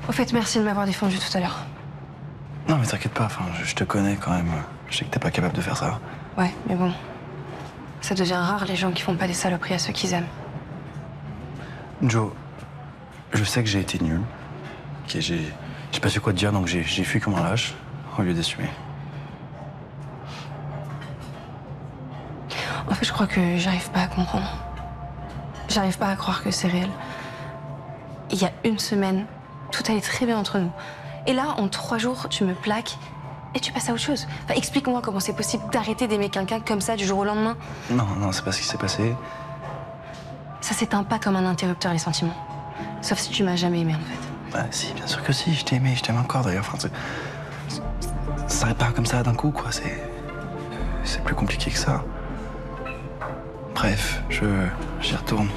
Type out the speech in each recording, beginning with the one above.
Au fait, merci de m'avoir défendu tout à l'heure. Non, mais t'inquiète pas, enfin, je te connais quand même. Je sais que t'es pas capable de faire ça. Ouais, mais bon. Ça devient rare, les gens qui font pas des saloperies à ceux qu'ils aiment. Joe, je sais que j'ai été nul. Ok, j'ai pas su quoi te dire, donc j'ai fui comme un lâche, au lieu d'assumer. En fait, je crois que j'arrive pas à comprendre. J'arrive pas à croire que c'est réel. Il y a une semaine, tout allait très bien entre nous. Et là, en 3 jours, tu me plaques et tu passes à autre chose. Enfin, explique-moi comment c'est possible d'arrêter d'aimer quelqu'un comme ça du jour au lendemain. Non, c'est pas ce qui s'est passé. Ça s'éteint pas comme un interrupteur, les sentiments. Sauf si tu m'as jamais aimé, en fait. Bah si, bien sûr que si, je t'ai aimé, je t'aime encore d'ailleurs. Enfin, ça s'arrête pas comme ça d'un coup, quoi. C'est plus compliqué que ça. Bref, j'y retourne.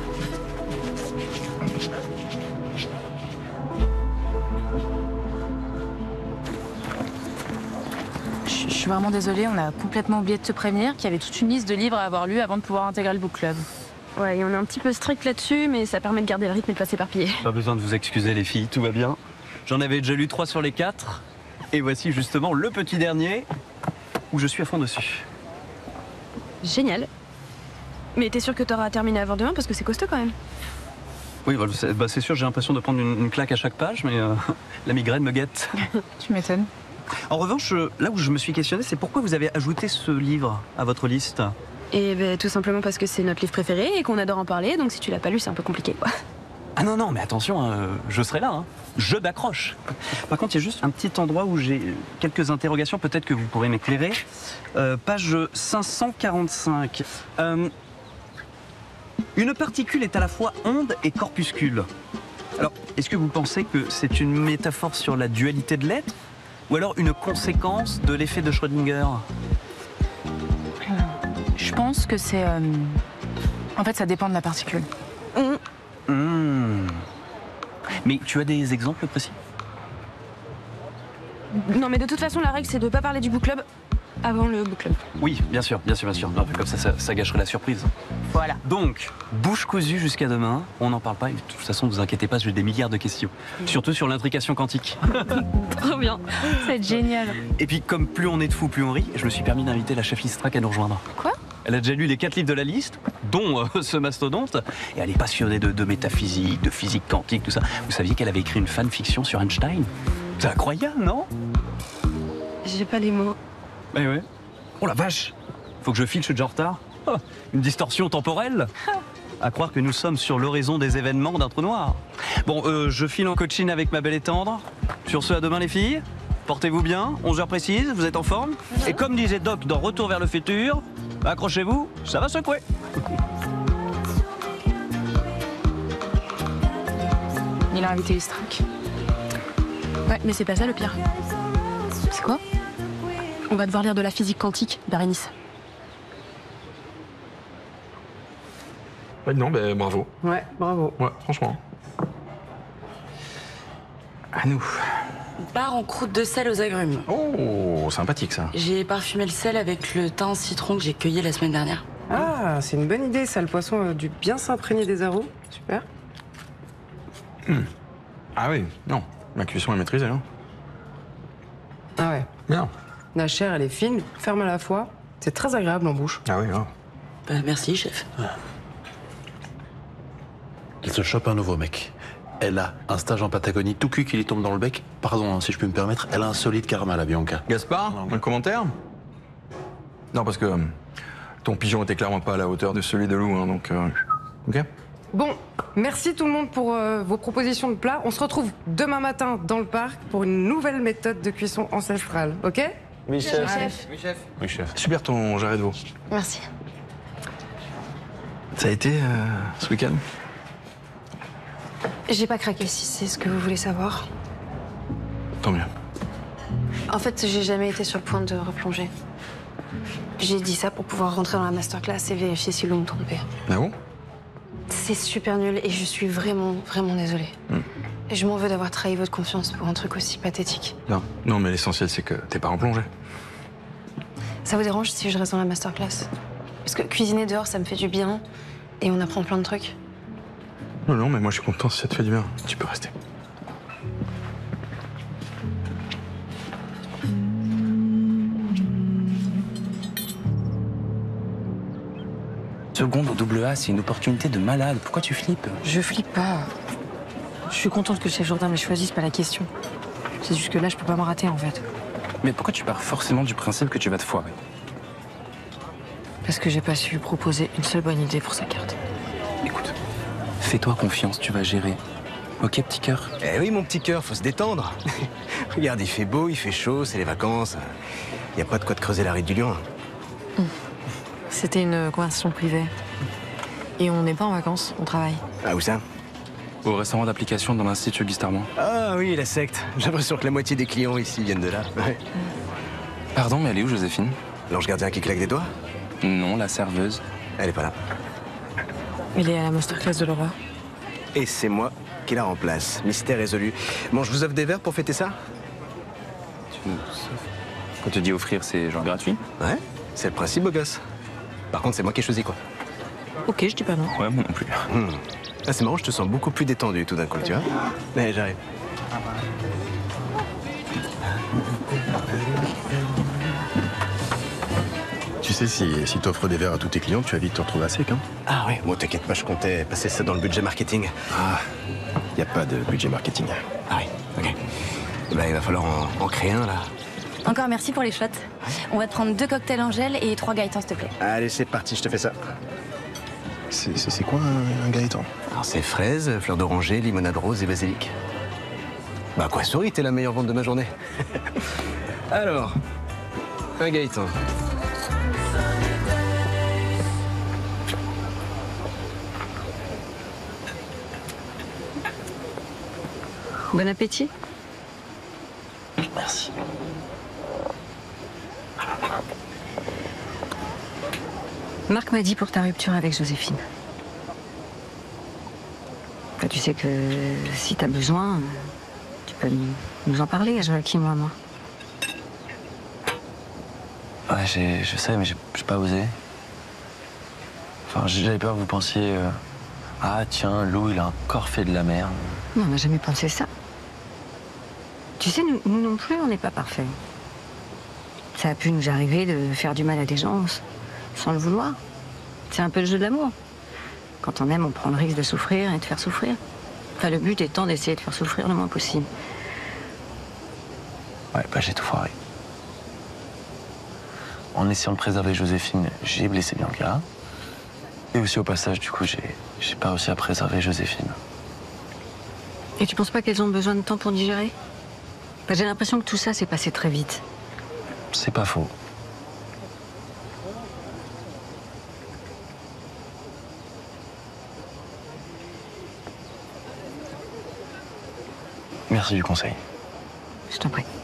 Je suis vraiment désolée, on a complètement oublié de te prévenir qu'il y avait toute une liste de livres à avoir lu avant de pouvoir intégrer le book club. Ouais, et on est un petit peu strict là-dessus, mais ça permet de garder le rythme et de pas s'éparpiller. Pas besoin de vous excuser les filles, tout va bien. J'en avais déjà lu 3 sur les 4. Et voici justement le petit dernier où je suis à fond dessus. Génial. Mais t'es sûr que t'auras terminé avant demain parce que c'est costaud quand même. Oui, c'est sûr, j'ai l'impression de prendre une claque à chaque page, mais la migraine me guette. Tu m'étonnes. En revanche, là où je me suis questionné, c'est pourquoi vous avez ajouté ce livre à votre liste. Et ben, tout simplement parce que c'est notre livre préféré et qu'on adore en parler, donc si tu l'as pas lu, c'est un peu compliqué, quoi. Ah non, mais attention, je serai là, hein. Je m'accroche. Par contre, il y a juste un petit endroit où j'ai quelques interrogations, peut-être que vous pourrez m'éclairer. Page 545. Une particule est à la fois onde et corpuscule. Alors, est-ce que vous pensez que c'est une métaphore sur la dualité de l'être ou alors une conséquence de l'effet de Schrödinger? Je pense que c'est... En fait, ça dépend de la particule. Mais tu as des exemples précis? Non, mais de toute façon, la règle, c'est de pas parler du book club avant le book club. Oui, bien sûr. Non, comme ça gâcherait la surprise. Voilà. Donc, bouche cousue jusqu'à demain, on n'en parle pas. Et de toute façon, ne vous inquiétez pas, j'ai des milliards de questions. Surtout sur l'intrication quantique. Trop bien. C'est génial. Et puis, comme plus on est de fous, plus on rit, je me suis permis d'inviter la chef Istrak à nous rejoindre. Quoi? Elle a déjà lu les 4 livres de la liste, dont ce mastodonte, et elle est passionnée de métaphysique, de physique quantique, tout ça. Vous saviez qu'elle avait écrit une fanfiction sur Einstein? C'est incroyable, non? J'ai pas les mots. Eh ouais. Oh la vache! Faut que je file, je suis déjà en retard. Oh, une distorsion temporelle? À croire que nous sommes sur l'horizon des événements d'un trou noir. Bon, je file en coaching avec ma belle et tendre. Sur ce, à demain les filles. Portez-vous bien, 11h précises, vous êtes en forme? Et comme disait Doc dans Retour vers le futur, accrochez-vous, ça va secouer. Il a invité Istrak. Ouais, mais c'est pas ça le pire. C'est quoi? On va devoir lire de la physique quantique, Bérénice. Ouais, non, ben bravo. Ouais, bravo. Ouais, franchement. À nous. Bar en croûte de sel aux agrumes. Oh, sympathique ça. J'ai parfumé le sel avec le thym citron que j'ai cueilli la semaine dernière. Ah, c'est une bonne idée, ça. Le poisson a dû bien s'imprégner des arômes. Super. Ah oui, non. Ma cuisson est maîtrisée, hein. Ah ouais. Bien. La chair, elle est fine, ferme à la fois. C'est très agréable en bouche. Ah oui, ah. Bah, merci, chef. Elle se chope un nouveau mec. Elle a un stage en Patagonie tout cul qui lui tombe dans le bec. Pardon, hein, si je peux me permettre, elle a un solide karma, la Bianca. Gaspard, un commentaire? Non, parce que ton pigeon était clairement pas à la hauteur de celui de Lou, hein, donc... Ok? Bon, merci tout le monde pour vos propositions de plats. On se retrouve demain matin dans le parc pour une nouvelle méthode de cuisson ancestrale, ok? Oui, chef. Oui, chef. Super ton jarret de veau. Merci. Ça a été ce week-end? J'ai pas craqué si c'est ce que vous voulez savoir. Tant mieux. En fait, j'ai jamais été sur le point de replonger. J'ai dit ça pour pouvoir rentrer dans la masterclass et vérifier si Lou me trompait. Ah bon? C'est super nul et je suis vraiment, vraiment désolée. Et je m'en veux d'avoir trahi votre confiance pour un truc aussi pathétique. Non, mais l'essentiel, c'est que t'es pas en plongée. Ça vous dérange si je reste dans la masterclass? Parce que cuisiner dehors, ça me fait du bien et on apprend plein de trucs. Non, mais moi, je suis content si ça te fait du bien. Tu peux rester. seconde au double A, c'est une opportunité de malade. Pourquoi tu flippes? Je flippe pas. Je suis contente que le chef Jourdain m'ait choisi, c'est pas la question. C'est juste que là, je peux pas me rater en fait. Mais pourquoi tu pars forcément du principe que tu vas te foirer? Parce que j'ai pas su lui proposer une seule bonne idée pour sa carte. Écoute, fais-toi confiance, tu vas gérer. Ok, petit cœur? Eh oui, mon petit cœur, faut se détendre. Regarde, il fait beau, il fait chaud, c'est les vacances. Y a pas de quoi te creuser la ride du lion. C'était une conversation privée. Et on n'est pas en vacances, on travaille. Ah, où ça? Au restaurant d'application dans l'Institut Guistarmont. Ah oui, la secte. J'ai l'impression que la moitié des clients ici viennent de là. Ouais. Pardon, mais elle est où, Joséphine? L'ange gardien qui claque des doigts? Non, la serveuse. Elle est pas là. Il est à la masterclass de Laura. Et c'est moi qui la remplace. Mystère résolu. Bon, je vous offre des verres pour fêter ça? Quand tu dis offrir, c'est genre gratuit? Ouais, c'est le principe, beau gosse. Par contre, c'est moi qui ai choisi, quoi. Ok, je dis pas non. Ouais, moi non plus. Ah, c'est marrant, je te sens beaucoup plus détendu tout d'un coup, tu vois. Mais j'arrive. Tu sais, si t'offres des verres à tous tes clients, tu vas vite te retrouver à sec, hein? Ah ouais, bon, t'inquiète pas, je comptais passer ça dans le budget marketing. Ah, y a pas de budget marketing. Ah oui, ok. Bah, il va falloir en créer un, là. Encore merci pour les shots. On va te prendre 2 cocktails Angèle et 3 Gaëtan, s'il te plaît. Allez, c'est parti, je te fais ça. C'est quoi un Gaëtan? Alors, c'est fraises, fleurs d'oranger, limonade rose et basilic. Bah, quoi, souris, t'es la meilleure vente de ma journée. Alors, un Gaëtan. Bon appétit. Merci. Marc m'a dit pour ta rupture avec Joséphine. Bah, tu sais que si t'as besoin, tu peux nous en parler, Joachim ou à moi. Ouais, je sais, mais j'ai pas osé. Enfin, j'avais peur que vous pensiez... Ah tiens, Lou, il a encore fait de la merde. Non, on n'a jamais pensé ça. Tu sais, nous non plus, on n'est pas parfaits. Ça a pu nous arriver de faire du mal à des gens sans le vouloir. C'est un peu le jeu de l'amour. Quand on aime, on prend le risque de souffrir et de faire souffrir. Enfin, le but étant d'essayer de faire souffrir le moins possible. Ouais, bah j'ai tout foiré. En essayant de préserver Joséphine, j'ai blessé Bianca. Et aussi au passage, du coup, j'ai pas réussi à préserver Joséphine. Et tu penses pas qu'elles ont besoin de temps pour digérer? Bah, j'ai l'impression que tout ça s'est passé très vite. C'est pas faux. Merci du conseil. Je t'en prie.